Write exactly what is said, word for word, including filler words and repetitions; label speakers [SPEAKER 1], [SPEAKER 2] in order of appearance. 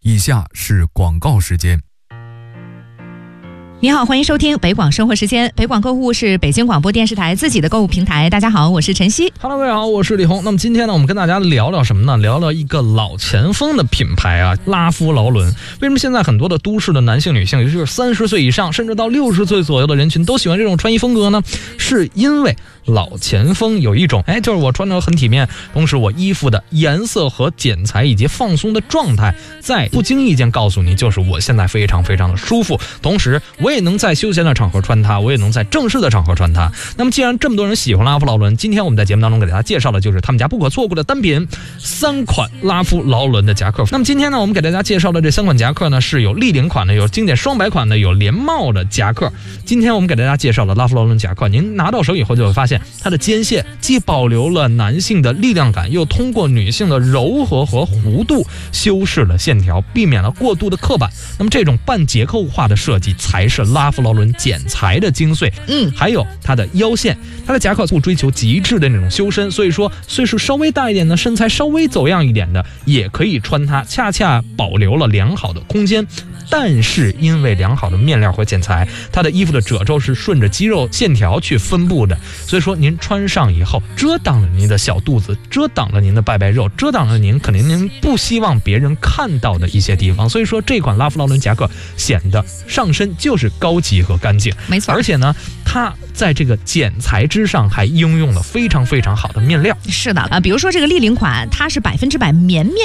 [SPEAKER 1] 以下是广告时间。
[SPEAKER 2] 你好，欢迎收听北广生活时间。北广购物是北京广播电视台自己的购物平台。大家好，我是晨曦。
[SPEAKER 3] Hello， 各位好，我是李红。那么今天呢，我们跟大家聊聊什么呢？聊聊一个老前锋的品牌啊，拉夫劳伦。为什么现在很多的都市的男性、女性，也就是三十岁以上，甚至到六十岁左右的人群，都喜欢这种穿衣风格呢？是因为老前锋有一种，哎，就是我穿着很体面，同时我衣服的颜色和剪裁以及放松的状态，在不经意间告诉你，就是我现在非常非常的舒服，同时我也能在休闲的场合穿它，我也能在正式的场合穿它。那么既然这么多人喜欢拉夫劳伦，今天我们在节目当中给大家介绍的就是他们家不可错过的单品，三款拉夫劳伦的夹克。那么今天呢，我们给大家介绍的这三款夹克呢，是有立领款的，有经典双白款的，有连帽的夹克。今天我们给大家介绍的拉夫劳伦夹克，您拿到手以后就会发现它的肩线既保留了男性的力量感，又通过女性的柔和和弧度修饰了线条，避免了过度的刻板。那么这种半结构化的设计才是拉夫劳伦剪裁的精髓。
[SPEAKER 2] 嗯，
[SPEAKER 3] 还有它的腰线，它的夹克不追求极致的那种修身，所以说岁数稍微大一点的，身材稍微走样一点的也可以穿它，恰恰保留了良好的空间。但是因为良好的面料和剪裁，它的衣服的褶皱是顺着肌肉线条去分布的，所以说您穿上以后遮挡了您的小肚子，遮挡了您的拜拜肉，遮挡了您肯定您不希望别人看到的一些地方。所以说这款拉夫劳伦夹克显得上身就是高级和干净，
[SPEAKER 2] 没错。
[SPEAKER 3] 而且呢，它在这个剪裁之上还应用了非常非常好的面料。
[SPEAKER 2] 是的啊，比如说这个立领款，它是百分之百棉面